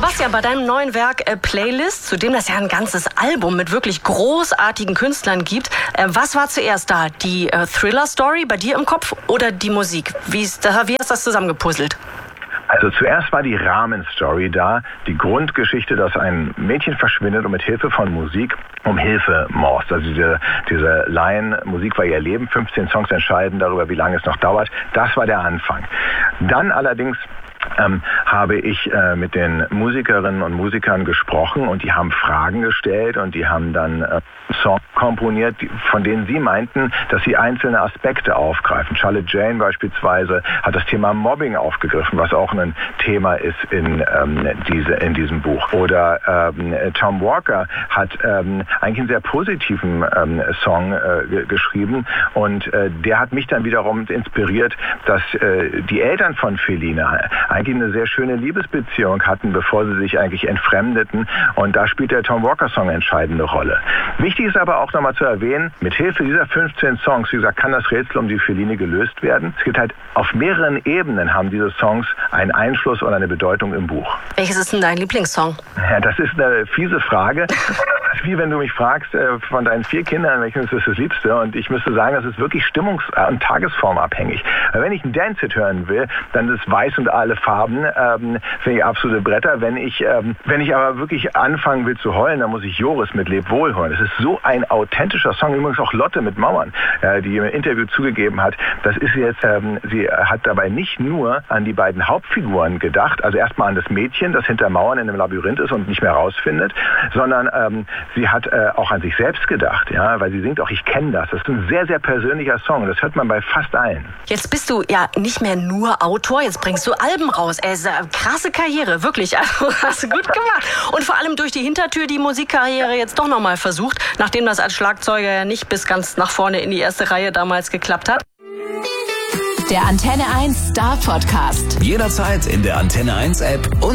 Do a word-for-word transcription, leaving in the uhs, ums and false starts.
Sebastian, bei deinem neuen Werk äh, Playlist, zu dem das ja ein ganzes Album mit wirklich großartigen Künstlern gibt, äh, was war zuerst da? Die äh, Thriller-Story bei dir im Kopf oder die Musik? Wie, ist, da, wie hast du das zusammengepuzzelt? Also zuerst war die Rahmenstory da, die Grundgeschichte, dass ein Mädchen verschwindet und mit Hilfe von Musik um Hilfe morst. Also diese, diese Line, Musik war ihr Leben, fünfzehn Songs entscheiden darüber, wie lange es noch dauert. Das war der Anfang. Dann allerdings Ähm, habe ich äh, mit den Musikerinnen und Musikern gesprochen und die haben Fragen gestellt und die haben dann äh, Songs komponiert, die, von denen sie meinten, dass sie einzelne Aspekte aufgreifen. Charlotte Jane beispielsweise hat das Thema Mobbing aufgegriffen, was auch ein Thema ist in, ähm, diese, in diesem Buch. Oder ähm, Tom Walker hat ähm, eigentlich einen sehr positiven ähm, Song äh, g- geschrieben und äh, der hat mich dann wiederum inspiriert, dass äh, die Eltern von Feline eigentlich eine sehr schöne Liebesbeziehung hatten, bevor sie sich eigentlich entfremdeten. Und da spielt der Tom Walker-Song eine entscheidende Rolle. Wichtig ist aber auch nochmal zu erwähnen, mit Hilfe dieser fünfzehn Songs, wie gesagt, kann das Rätsel um die Feline gelöst werden. Es gibt halt auf mehreren Ebenen haben diese Songs einen Einfluss und eine Bedeutung im Buch. Welches ist denn dein Lieblingssong? Ja, das ist eine fiese Frage. Das ist wie wenn du mich fragst, äh, von deinen vier Kindern, welches ist das Liebste? Und ich müsste sagen, das ist wirklich stimmungs- und tagesformabhängig. Weil wenn ich einen Dance-Hit hören will, dann ist weiß und alle Farben, ähm, finde ich absolute Bretter. Wenn ich, ähm, wenn ich aber wirklich anfangen will zu heulen, dann muss ich Joris mit Leb wohl hören. Das ist so ein authentischer Song. Übrigens auch Lotte mit Mauern, äh, die im Interview zugegeben hat, das ist jetzt, ähm, sie hat dabei nicht nur an die beiden Hauptfiguren gedacht, also erstmal an das Mädchen, das hinter Mauern in einem Labyrinth ist und nicht mehr rausfindet, sondern ähm, sie hat äh, auch an sich selbst gedacht, ja, weil sie singt auch, ich kenne das. Das ist ein sehr, sehr persönlicher Song. Das hört man bei fast allen. Jetzt bist du ja nicht mehr nur Autor, jetzt bringst du Alben raus. Ey, krasse Karriere, wirklich. Also hast du gut gemacht. Und vor allem durch die Hintertür die Musikkarriere jetzt doch nochmal versucht, nachdem das als Schlagzeuger ja nicht bis ganz nach vorne in die erste Reihe damals geklappt hat. Der Antenne eins Star Podcast. Jederzeit in der Antenne eins App und